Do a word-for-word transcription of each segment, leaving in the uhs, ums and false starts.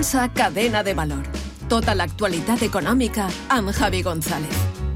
A Cadena de Valor. Tota l'actualitat econòmica amb Javi González.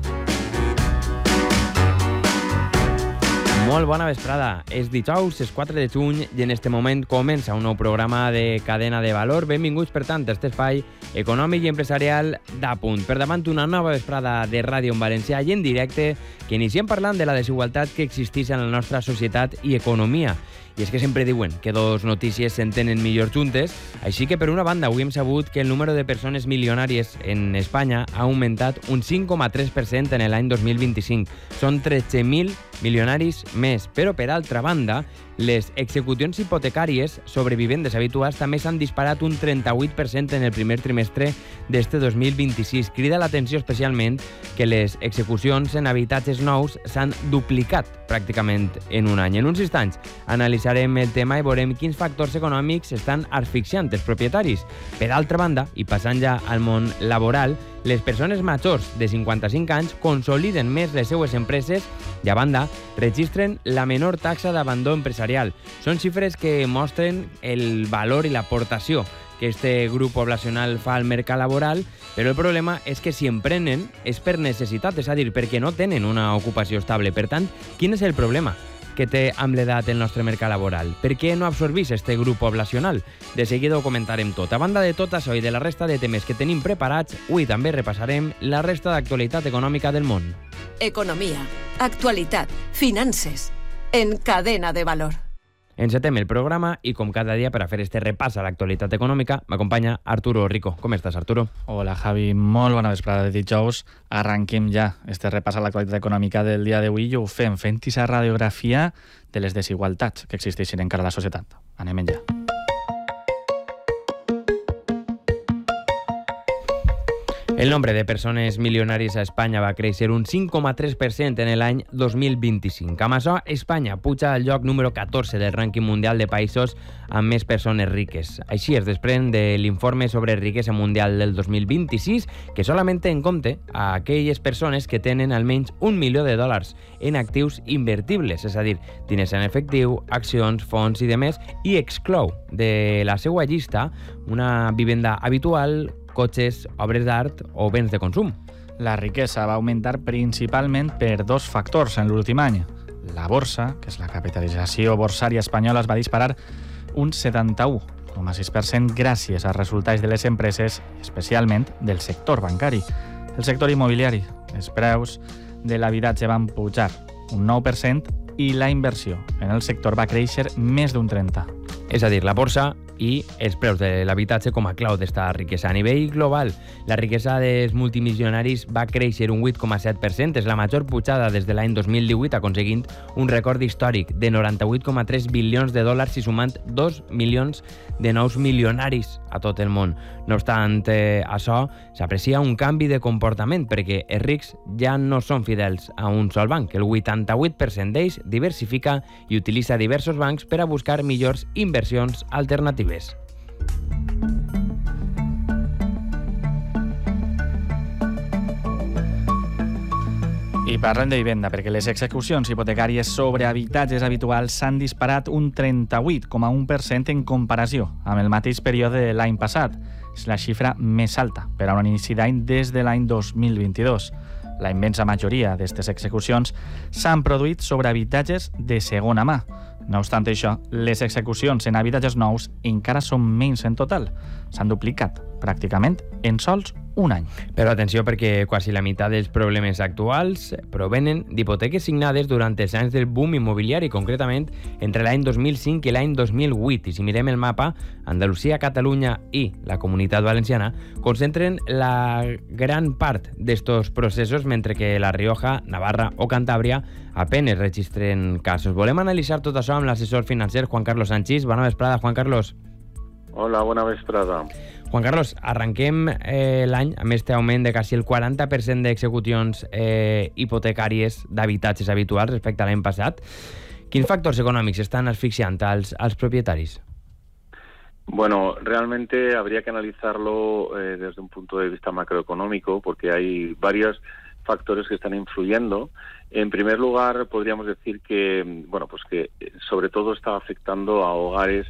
Molt bona vesprada. És dijous, és quatre de juny, i en este moment comença un nou programa de Cadena de Valor. Benvinguts, per tant, a este espai econòmic i empresarial d'Apunt. Per davant, una nova vesprada de ràdio en valencià i en directe, que iniciem parlant de la desigualtat que existeix en la nostra societat i economia. I és que sempre diuen que dos notícies s'entenen millor juntes, així que per una banda avui hem sabut que el número de persones milionàries en Espanya ha augmentat un cinc coma tres per cent en l'any dos mil vint-i-cinc. Són tretze mil milionaris més, però per altra banda, les execucions hipotecàries sobre vivendes habituals també s'han disparat un trenta-vuit per cent en el primer trimestre d'este dos mil vint-i-sis. Crida l'atenció especialment que les execucions en habitatges nous s'han duplicat pràcticament en un any. En uns instants analitzarem el tema i veurem quins factors econòmics estan asfixiant els propietaris. Per altra banda, i passant ja al món laboral, les persones majors de cinquanta-cinc anys consoliden més les seues empreses i, a banda, registren la menor taxa d'abandó empresarial. Són xifres que mostren el valor i l'aportació que este grup poblacional fa al mercat laboral, però el problema és que si emprenen és per necessitat, és a dir, perquè no tenen una ocupació estable. Per tant, quin és el problema que té amb l'edat el nostre mercat laboral? Per què no absorbís este grup poblacional? De seguida ho comentarem tot. A banda de tot això i de la resta de temes que tenim preparats, avui també repassarem la resta d'actualitat econòmica del món. Economia, actualitat, finances, en Cadena de Valor. Encetem el programa i, com cada dia, per a fer este repàs a l'actualitat econòmica, m'acompanya Arturo Rico. Com estàs, Arturo? Hola, Javi. Molt bona vesprada de dijous. Arranquem ja este repàs a l'actualitat econòmica del dia d'avui i ho fem fent aquesta radiografia de les desigualtats que existeixen encara a la societat. Anem ja. El nombre de persones milionàries a Espanya va créixer un cinc coma tres per cent en l'any dos mil vint-i-cinc. Amb això, Espanya puja al lloc número catorze del rànquing mundial de països amb més persones riques. Així es desprèn de l'informe sobre riquesa mundial del dos mil vint-i-sis, que solament té en compte a aquelles persones que tenen almenys un milió de dòlars en actius invertibles, és a dir, diners en efectiu, accions, fons i demés, i exclou de la seva llista una vivenda habitual, cotxes, obres d'art o béns de consum. La riquesa va augmentar principalment per dos factors en l'últim any. La borsa, que és la capitalització borsària espanyola, es va disparar un setanta-u coma sis per cent gràcies als resultats de les empreses, especialment del sector bancari. El sector immobiliari, els preus de l'habitatge van pujar un nou per cent i la inversió en el sector va créixer més d'un trenta per cent. És a dir, la borsa i els preus de l'habitatge com a clau d'esta riquesa. A nivell global, la riquesa dels multimilionaris va créixer un vuit coma set per cent, és la major pujada des de l'any dos mil divuit, aconseguint un rècord històric de noranta-vuit coma tres bilions de dòlars i sumant dos milions de nous milionaris a tot el món. No obstant eh, això, s'aprecia un canvi de comportament perquè els rics ja no són fidels a un sol banc. El vuitanta-vuit per cent d'ells diversifica i utilitza diversos bancs per a buscar millors inversions alternatives. I parlem de vivenda, perquè les execucions hipotecàries sobre habitatges habituals s'han disparat un trenta-vuit coma un per cent en comparació amb el mateix període de l'any passat. És la xifra més alta per a un inici d'any des de l'any dos mil vint-i-dos. La immensa majoria d'aquestes execucions s'han produït sobre habitatges de segona mà. No obstant això, les execucions en habitatges nous encara són menys en total. S'han duplicat pràcticament en sols un any. Però atenció, perquè quasi la meitat dels problemes actuals provenen d'hipoteques signades durant els anys del boom immobiliari, concretament entre l'any dos mil cinc i l'any dos mil vuit. I si mirem el mapa, Andalusia, Catalunya i la Comunitat Valenciana concentren la gran part d'estos processos, mentre que La Rioja, Navarra o Cantàbria apenas registren casos. Volem analitzar tot això amb l'assessor financer Juan Carlos Sanchís. Bona vesprada, Juan Carlos. Hola, bona vesprada. Juan Carlos, arrenquem eh, l'any amb este augment de quasi el quaranta per cent d'execucions eh, hipotecàries d'habitatges habituals respecte a l'any passat. Quins factors econòmics estan asfixiant als, als propietaris? Bueno, realmente habría que analizarlo eh, desde un punto de vista macroeconómico, porque hay varios factores que están influyendo. En primer lugar, podríamos decir que, bueno, pues que sobre todo está afectando a hogares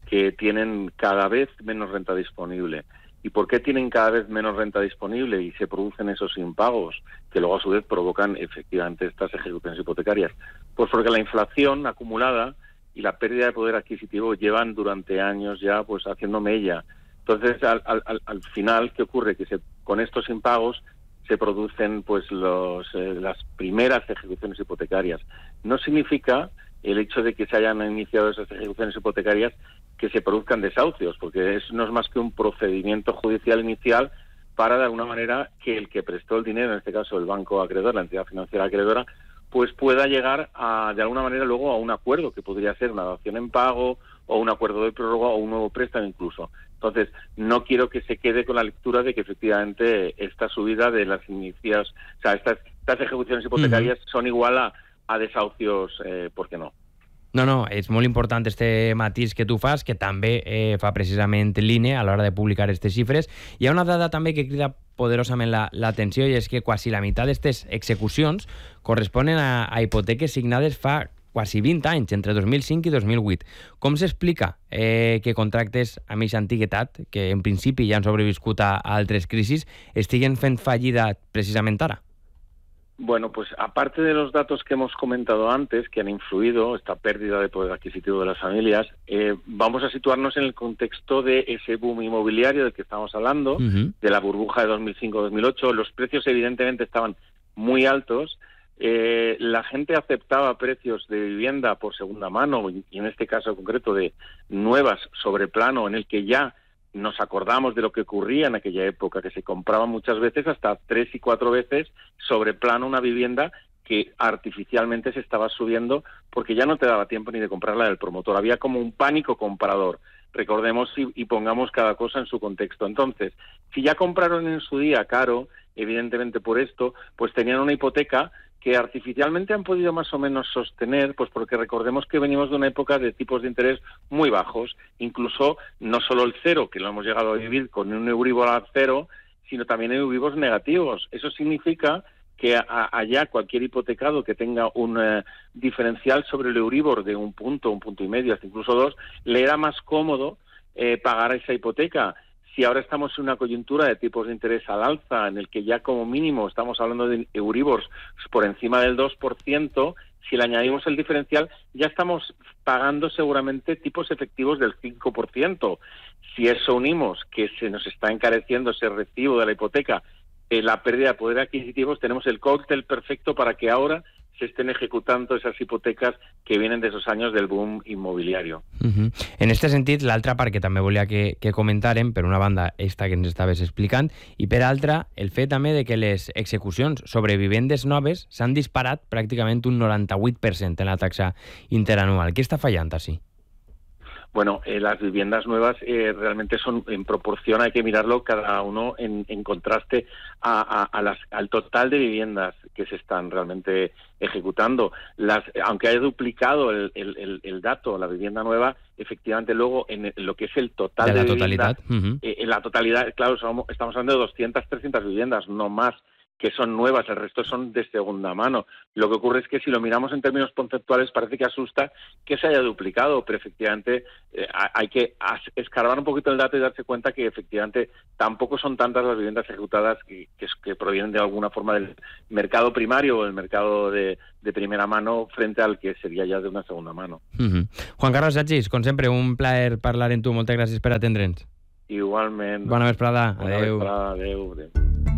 que tienen cada vez menos renta disponible. ¿Y por qué tienen cada vez menos renta disponible y se producen esos impagos que luego a su vez provocan efectivamente estas ejecuciones hipotecarias? Pues porque la inflación acumulada y la pérdida de poder adquisitivo llevan durante años ya pues haciendo mella. Entonces, al, al, al final, ¿qué ocurre? Que se, con estos impagos se producen pues los, eh, las primeras ejecuciones hipotecarias. No significa el hecho de que se hayan iniciado esas ejecuciones hipotecarias que se produzcan desahucios, porque eso no es más que un procedimiento judicial inicial para, de alguna manera, que el que prestó el dinero, en este caso el banco acreedor, la entidad financiera acreedora, pues pueda llegar, a, de alguna manera, luego a un acuerdo, que podría ser una dación en pago, o un acuerdo de prórroga, o un nuevo préstamo incluso. Entonces, no quiero que se quede con la lectura de que, efectivamente, esta subida de las inicias, o sea, estas, estas ejecuciones hipotecarias uh-huh. son igual a, a desahucios, eh, ¿por qué no? No, no, és molt important este matís que tu fas, que també eh, fa precisament l'I N E a l'hora de publicar aquestes xifres. Hi ha una dada també que crida poderosament l'atenció la, i és que quasi la meitat d'aquestes execucions corresponen a, a hipoteques signades fa quasi vint anys, entre dos mil cinc i dos mil vuit. Com s'explica eh, que contractes amb aquesta antiguitat, que en principi ja han sobreviscut a, a altres crisis, estiguen fent fallida precisament ara? Bueno, pues aparte de los datos que hemos comentado antes, que han influido esta pérdida de poder adquisitivo de las familias, eh, vamos a situarnos en el contexto de ese boom inmobiliario del que estamos hablando, uh-huh. de la burbuja de dos mil cinco dos mil ocho. Los precios evidentemente estaban muy altos, eh, la gente aceptaba precios de vivienda por segunda mano, y en este caso concreto de nuevas sobre plano, en el que ya nos acordamos de lo que ocurría en aquella época, que se compraba muchas veces hasta tres y cuatro veces sobre plano una vivienda que artificialmente se estaba subiendo porque ya no te daba tiempo ni de comprarla del promotor. Había como un pánico comprador. Recordemos y, y pongamos cada cosa en su contexto. Entonces, si ya compraron en su día caro, evidentemente por esto, pues tenían una hipoteca que artificialmente han podido más o menos sostener, pues porque recordemos que venimos de una época de tipos de interés muy bajos, incluso no solo el cero, que lo hemos llegado a vivir con un Euribor al cero, sino también Euribor negativos. Eso significa que a, allá cualquier hipotecado que tenga un eh, diferencial sobre el Euribor de un punto, un punto y medio, hasta incluso dos, le era más cómodo eh, pagar esa hipoteca. Si ahora estamos en una coyuntura de tipos de interés al alza, en el que ya como mínimo estamos hablando de Euribors por encima del dos por ciento, si le añadimos el diferencial, ya estamos pagando seguramente tipos efectivos del cinco por ciento. Si eso unimos que se nos está encareciendo ese recibo de la hipoteca, eh, la pérdida de poder adquisitivo, tenemos el cóctel perfecto para que ahora se estén ejecutando esas hipotecas que vienen de esos años del boom inmobiliario. Uh-huh. En este sentit, l'altra part que també volia que, que comentàrem, per una banda, esta que ens estaves explicant, i per altra, el fet també de que les execucions sobre vivendes noves s'han disparat pràcticament un noranta-vuit per cent en la taxa interanual. Què està fallant així? Bueno, eh, las viviendas nuevas eh, realmente son en proporción, hay que mirarlo cada uno en, en contraste a, a, a las, al total de viviendas que se están realmente ejecutando. Las, aunque haya duplicado el, el, el, el dato, la vivienda nueva, efectivamente luego en, el, en lo que es el total de, de la viviendas, totalidad, uh-huh. eh, en la totalidad, claro, somos, estamos hablando de doscientas, trescientas viviendas, no más, que son nuevas, el resto son de segunda mano. Lo que ocurre es que si lo miramos en términos conceptuales parece que asusta que se haya duplicado, pero efectivamente eh, hay que escarbar un poquito el dato y darse cuenta que efectivamente tampoco son tantas las viviendas ejecutadas que, que, que provienen de alguna forma del mercado primario o del mercado de, de primera mano frente al que sería ya de una segunda mano. Uh-huh. Juan Carlos Achís, com sempre, un plaer parlar amb tu. Moltes gràcies per atendre'ns. Igualment. Bona vesprada. Bona Adéu. vesprada. Adéu. Adéu.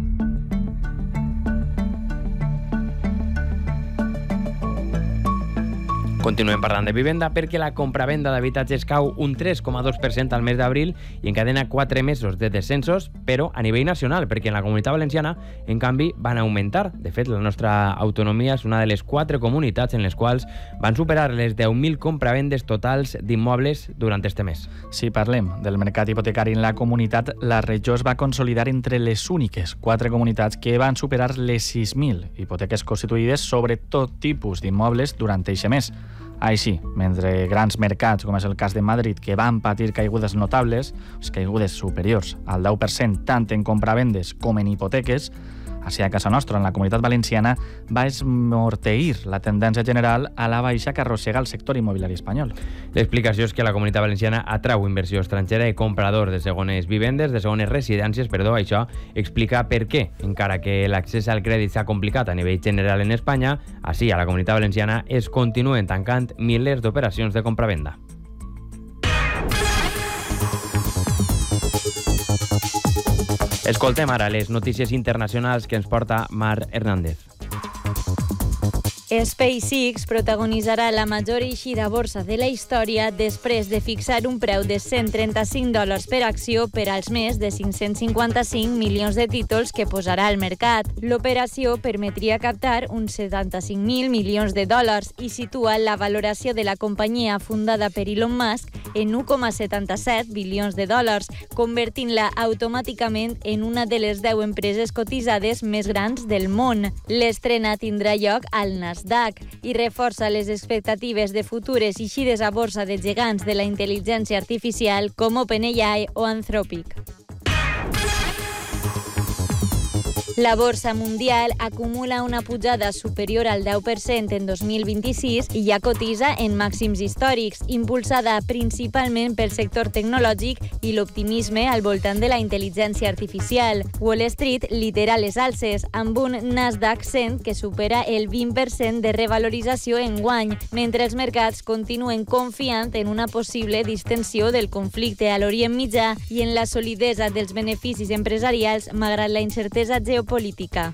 Continuem parlant de vivenda perquè la compravenda d'habitatges cau un tres coma dos per cent al mes d'abril i encadena quatre mesos de descensos, però a nivell nacional, perquè en la Comunitat Valenciana, en canvi, van augmentar. De fet, la nostra autonomia és una de les quatre comunitats en les quals van superar les deu mil compravendes totals d'immobles durant este mes. Si parlem del mercat hipotecari en la comunitat, la regió es va consolidar entre les úniques quatre comunitats que van superar les sis mil hipoteques constituïdes sobre tot tipus d'immobles durant eixe mes. Així, mentre grans mercats, com és el cas de Madrid, que van patir caigudes notables, caigudes superiors al deu per cent tant en compravendes com en hipoteques, Així a casa nostra, en la Comunitat Valenciana, va esmorteir la tendència general a la baixa que arrossega el sector immobiliari espanyol. L'explicació és que la Comunitat Valenciana atrau inversió estrangera i compradors de segones vivendes, de segones residències, perdó, això explica per què, encara que l'accés al crèdit s'ha complicat a nivell general en Espanya, així a la Comunitat Valenciana es continuen tancant milers d'operacions de compra-venda. Escoltem ara les notícies internacionals que ens porta Mar Hernández. SpaceX protagonitzarà la major eixida a borsa de la història després de fixar un preu de cent trenta-cinc dòlars per acció per als més de cinc-cents cinquanta-cinc milions de títols que posarà al mercat. L'operació permetria captar uns setanta-cinc mil milions de dòlars i situa la valoració de la companyia fundada per Elon Musk en un coma setanta-set bilions de dòlars, convertint-la automàticament en una de les deu empreses cotitzades més grans del món. L'estrena tindrà lloc al Nasdaq i reforça les expectatives de futures eixides a borsa de gegants de la intel·ligència artificial com OpenAI o Anthropic. La borsa mundial acumula una pujada superior al deu per cent en dos mil vint-i-sis i ja cotitza en màxims històrics, impulsada principalment pel sector tecnològic i l'optimisme al voltant de la intel·ligència artificial. Wall Street lidera les alces, amb un Nasdaq cent que supera el vint per cent de revalorització en guany, mentre els mercats continuen confiant en una possible distensió del conflicte a l'Orient Mitjà i en la solidesa dels beneficis empresarials malgrat la incertesa geopolítica. política.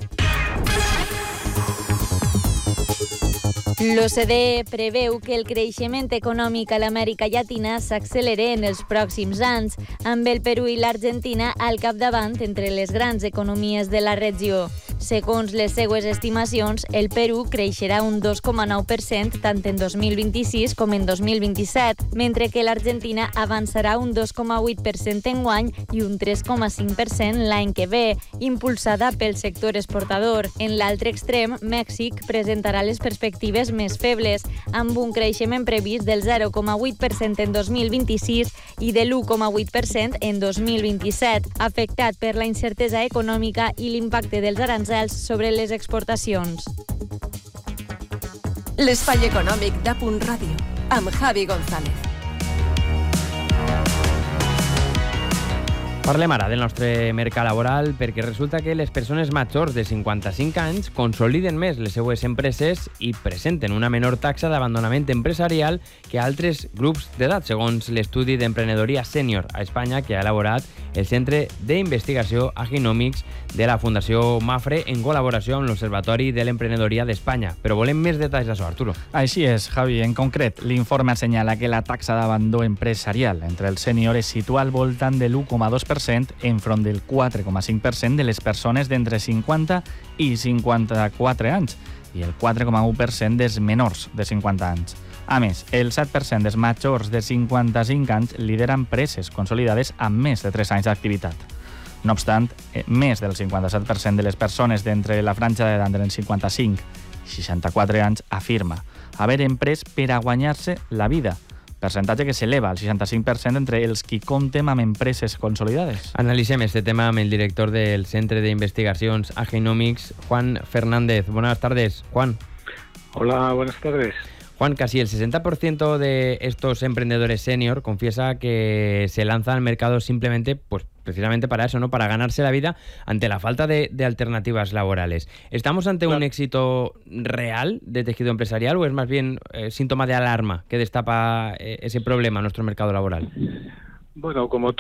L'O C D E preveu que el creixement econòmic a l'Amèrica Llatina s'accelere en els pròxims anys, amb el Perú i l'Argentina al capdavant entre les grans economies de la regió. Segons les seues estimacions, el Perú creixerà un dos coma nou per cent tant en dos mil vint-i-sis com en dos mil vint-i-set, mentre que l'Argentina avançarà un dos coma vuit per cent enguany i un tres coma cinc per cent l'any que ve, impulsada pel sector exportador. En l'altre extrem, Mèxic presentarà les perspectives més febles, amb un creixement previst del zero coma vuit per cent en dos mil vint-i-sis i de l'u coma vuit per cent en dos mil vint-i-set, afectat per la incertesa econòmica i l'impacte dels aranzels sobre les exportacions. L'espai econòmic d'A Punt Ràdio, amb Javi González. Parlem ara del nostre mercat laboral perquè resulta que les persones majors de cinquanta-cinc anys consoliden més les seues empreses i presenten una menor taxa d'abandonament empresarial que altres grups d'edat, segons l'estudi d'emprenedoria sènior a Espanya que ha elaborat el Centre d'Investigació Aginomics de la Fundació Mafre en col·laboració amb l'Observatori de l'Emprenedoria d'Espanya. Però volem més detalls d'això, Arturo. Així és, Javi. En concret, l'informe assenyala que la taxa d'abandó empresarial entre els sèniors es situa al voltant de l'u coma dos per cent enfront del quatre coma cinc per cent de les persones d'entre cinquanta i cinquanta-quatre anys i el quatre coma u per cent dels menors de cinquanta anys. A més, el set per cent dels majors de cinquanta-cinc anys lideren empreses consolidades amb més de tres anys d'activitat. No obstant, més del cinquanta-set per cent de les persones d'entre la franja d'edat entre cinquanta-cinc i seixanta-quatre anys afirma haver emprès per a guanyar-se la vida, percentatge que s'eleva al seixanta-cinc per cent entre els qui comptem amb empreses consolidades. Analitzem este tema amb el director del Centre d'Investigacions Aginomics, Juan Fernández. Buenas tardes, Juan. Hola, buenas tardes. Juan, casi el sesenta por ciento de estos emprendedores senior confiesa que se lanzan al mercado simplemente, pues precisamente para eso, ¿no? Para ganarse la vida ante la falta de, de alternativas laborales. ¿Estamos ante claro. un éxito real de tejido empresarial o es más bien eh, síntoma de alarma que destapa eh, ese problema en nuestro mercado laboral? Bueno, como